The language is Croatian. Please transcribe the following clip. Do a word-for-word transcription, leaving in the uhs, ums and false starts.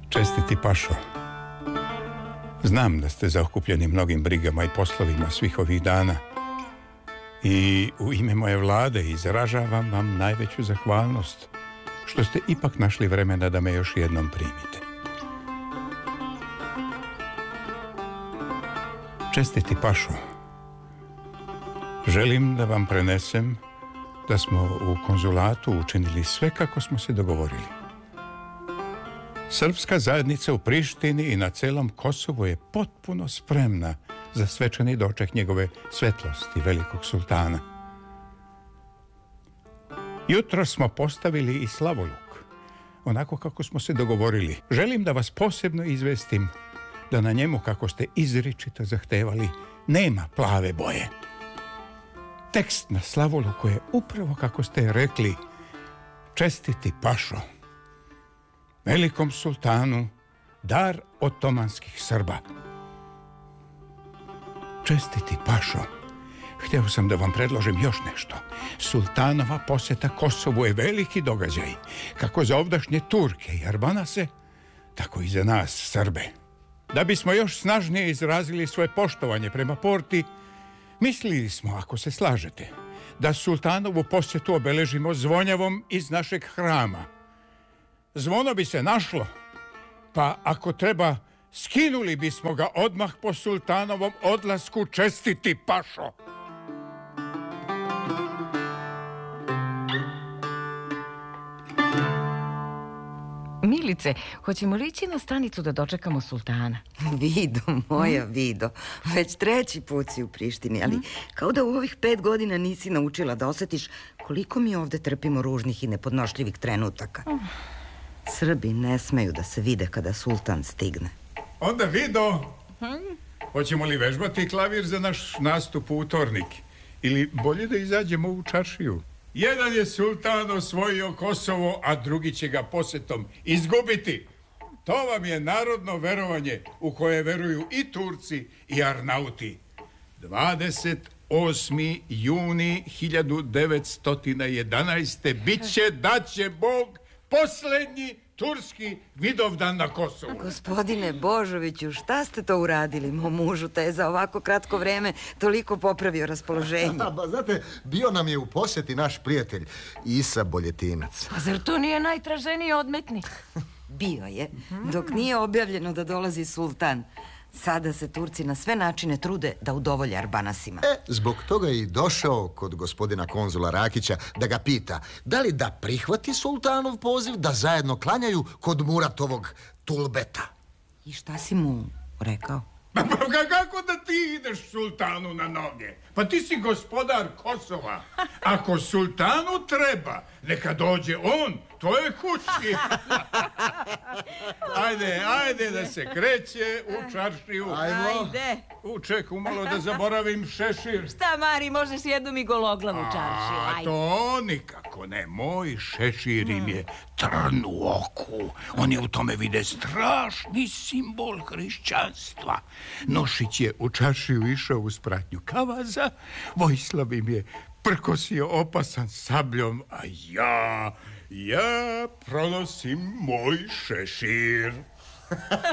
Čestiti Pašo. Znam da ste zaokupljeni mnogim brigama i poslovima svih ovih dana i u ime moje vlade izražavam vam najveću zahvalnost što ste ipak našli vremena da me još jednom primite. Čestiti Pašo. Želim da vam prenesem da smo u konzulatu učinili sve kako smo se dogovorili. Srpska zajednica u Prištini i na celom Kosovu je potpuno spremna za svečani doček njegove svetlosti, velikog sultana. Jutro smo postavili i slavoluk, onako kako smo se dogovorili. Želim da vas posebno izvestim da na njemu, kako ste izričito zahtevali, nema plave boje. Tekst na slavoluku je upravo kako ste rekli: Čestiti Pašo, velikom sultanu, dar otomanskih Srba. Čestiti Pašo, htio sam da vam predložim još nešto. Sultanova posjeta Kosovu je veliki događaj, kako za ovdašnje Turke i Arbanase, tako i za nas, Srbe. Da bismo još snažnije izrazili svoje poštovanje prema porti, mislili smo, ako se slažete, da sultanovu posjetu obeležimo zvonjavom iz našeg hrama. Zvono bi se našlo, pa ako treba, skinuli bismo ga odmah po sultanovom odlasku. Čestiti Pašo! Milice, hoćemo li ići na stanicu da dočekamo sultana? Vido, moja Vido, već treći put si u Prištini, ali kao da u ovih pet godina nisi naučila da osjetiš koliko mi ovde trpimo ružnih i nepodnošljivih trenutaka. Srbi ne smeju da se vide kada sultan stigne. Onda Vido, hoćemo li vežbati klavir za naš nastup u utornik? Ili bolje da izađemo u čaršiju? Jedan je sultan osvojio Kosovo, a drugi će ga posjetom izgubiti. To vam je narodno verovanje u koje veruju i Turci i Arnauti. dvadeset osmi juni hiljadu devetsto jedanaeste. bit će da će Bog posljednji turski Vidovdan na Kosovu. Gospodine Božoviću, šta ste to uradili mom mužu, te je za ovako kratko vreme toliko popravio raspoloženje? Ba, znate, bio nam je u posjeti naš prijatelj Isa Boljetinac. A zar to nije najtraženiji odmetnik? Bio je, dok nije objavljeno da dolazi sultan. Sada se Turci na sve načine trude da udovolje Arbanasima. E, zbog toga je i došao kod gospodina konzula Rakića da ga pita da li da prihvati sultanov poziv da zajedno klanjaju kod Muratovog tulbeta. I šta si mu rekao? Pa, pa kako da ti ideš sultanu na noge? Pa ti si gospodar Kosova. Ako sultanu treba, neka dođe on, to je kući. Ajde, ajde da se kreće u čaršiju. Ajde. Uček, umalo da zaboravim šešir. Šta, Mari, možeš jednu mi gologlavu čaršiju. A Ajde. to nikako ne. Moj šešir im je trn u oku. Oni u tome vide strašni simbol hrišćanstva. Nošić je u čaršiju išao uz pratnju kavaza. Vojislav im je prkosio opasan sabljom, a ja, ja pronosim moj šešir.